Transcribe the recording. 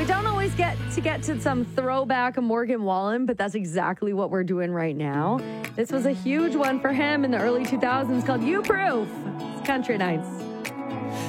We don't always get to some throwback of Morgan Wallen, but that's exactly what we're doing right now. This was a huge one for him in the early 2000s called You Proof. It's Country Nights.